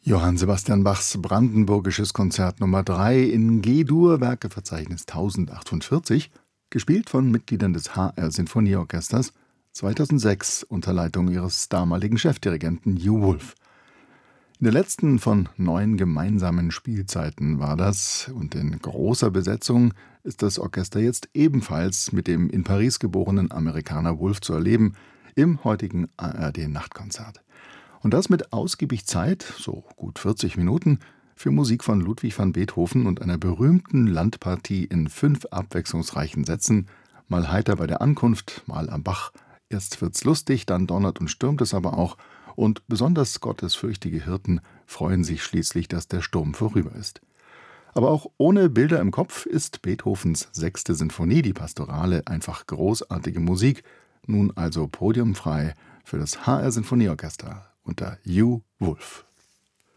Johann Sebastian Bachs Brandenburgisches Konzert Nummer 3 in G-Dur, Werkeverzeichnis 1048, gespielt von Mitgliedern des HR Sinfonieorchesters, 2006 unter Leitung ihres damaligen Chefdirigenten Hugh Wolf. In der letzten von 9 gemeinsamen Spielzeiten war das, und in großer Besetzung ist das Orchester jetzt ebenfalls mit dem in Paris geborenen Amerikaner Wolf zu erleben, im heutigen ARD-Nachtkonzert. Und das mit ausgiebig Zeit, so gut 40 Minuten, für Musik von Ludwig van Beethoven und einer berühmten Landpartie in 5 abwechslungsreichen Sätzen, mal heiter bei der Ankunft, mal am Bach. Erst wird's lustig, dann donnert und stürmt es aber auch, und besonders gottesfürchtige Hirten freuen sich schließlich, dass der Sturm vorüber ist. Aber auch ohne Bilder im Kopf ist Beethovens 6. Sinfonie, die Pastorale, einfach großartige Musik, nun also podiumfrei für das HR Sinfonieorchester unter Hugh Wolf.